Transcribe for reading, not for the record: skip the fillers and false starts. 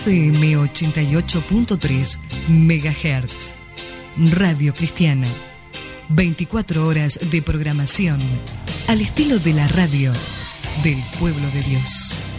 FM 88.3 MHz. Radio Cristiana. 24 horas de programación al estilo de la radio del pueblo de Dios.